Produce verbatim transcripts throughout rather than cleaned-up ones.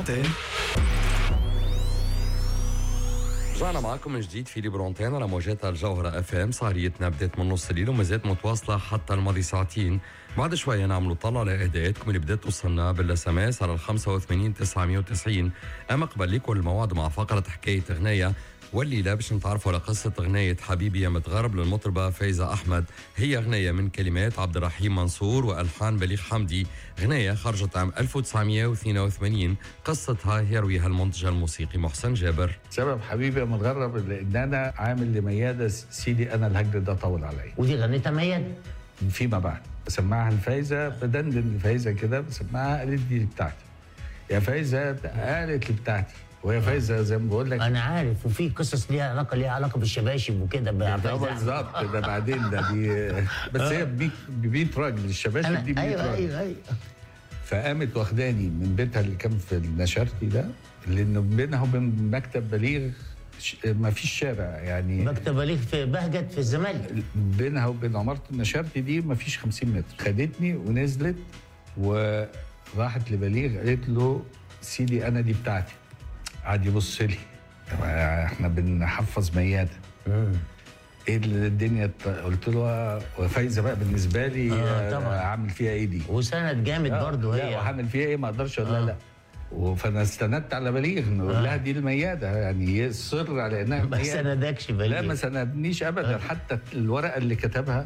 برونتين. رجعنا معكم من جديد في برونتين على موجات الجوهرة اف ام. سهريتنا بدات من نص الليل وما زالت متواصله حتى الماضي ساعتين. بعد شويه نعملوا طلع على اهداءاتكم اللي بدات توصلنا بالاس ام اس على خمسة وثمانين تسعمية وتسعين. اما قبل لكم الموعد مع فقره حكايه اغنيه، والليله باش نتعرفوا على قصه اغنيه حبيبي يا متغرب للمطربه فايزه احمد. هي اغنيه من كلمات عبد الرحيم منصور والحان بليغ حمدي. اغنيه خرجت عام ألف وتسعمية واثنين وثمانين. قصتها يرويها المنتج الموسيقي محسن جابر. سبب حبيبي يا متغرب لان انا عامل لميادة سيدي انا الهجر ده طول عليا، ودي غنيتها ميادة فيما بعد بسمعها الفايزه، بدندن الفايزه كده بسمعها، قالت دي بتاعتي يا فايزه، قالت لي بتاعتي، وهي فايزه زي ما بقول لك انا عارف، وفي قصص ليها علاقه ليها علاقه بالشباشب وكده. ده بالظبط، ده بعدين ده دي بس هي ب مية راجل، الشباشب دي مية أيوة راجل. ايوه ايوه فقامت واخداني من بيتها اللي كان في النشرتي ده، لانه بينها وبين مكتب بليغ ما فيش شارع، يعني مكتب بليغ في بهجت في الزمالك، بينها وبين عمارة النشرتي دي ما فيش خمسين متر. خدتني ونزلت وراحت لبليغ قالت له سيدي انا دي بتاعتي. قعد يبص لي، احنا بنحفظ ميادة، ايه الدنيا؟ قلت له وفايزه بقى بالنسبه لي آه عامل فيها ايه دي، وسند جامد برضه هي، لا وعامل فيها ايه ما اقدرش اقول لها لا. فانا استندت على بليغ نقول آه. لها دي الميادة، يعني يصر على انها ما سندكش بليغ؟ لا ما سندنيش ابدا. آه. حتى الورقه اللي كتبها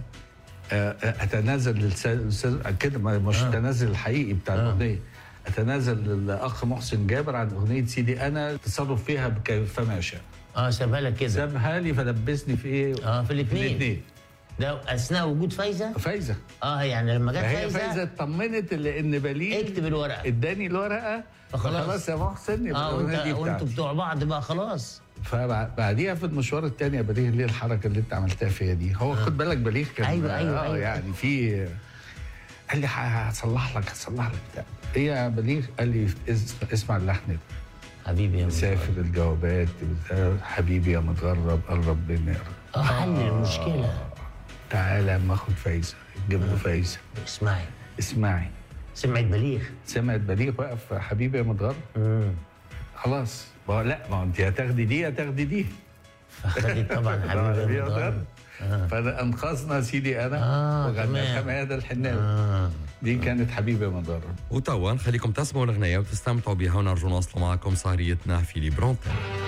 اتنازل للاستاذ كده، مش آه. التنازل الحقيقي بتاع آه. الاغنيه، اتنازل للاخ محسن جابر عن اغنيه سيدي انا، التصرف فيها كيفما يشاء. اه سابها لك كده؟ سابها لي فلبسني في ايه؟ اه في الاثنين الاثنين ده اثناء وجود فايزه؟ فايزه اه يعني لما جت فايزه فايزه اطمنت لان بليغ اكتب الورقه، اداني الورقه فخلاص خلاص يا محسن يبقى اه وانت وانتوا بتوع بعض بقى خلاص. فبعديها في المشوار الثاني يا بليغ ليه الحركه اللي انت عملتها فيها دي؟ هو آه. خد بالك بليغ كان ايوه ايوه, آه أيوة. يعني في قال لي هصلح لك هصلح لك بتاع ايه يا بليغ؟ قال لي اسمع اللحن ده، حبيبي يا مسافر الجوابات حبيبي يا متغرب قرب بينا اه حل المشكله. تعالى اما اخد فايزه، جيب له فايزه. اسمعي اسمعي سمعت بليغ، سمعت بليغ بقى في حبيبي يا متغرب. امم خلاص ما لا ما انت هتاخدي دي هتاخدي دي، فخدت طبعا حبيبي يا متغرب. آه. فانقذنا سيدي انا آه وغنى حماده الحناوي. آه. دي كانت حبيبي يا متغرب. وتوا نخليكم تسمعوا الاغنيه وتستمتعوا بها، ونرجو نواصل معكم سهريتنا في لي برونتين.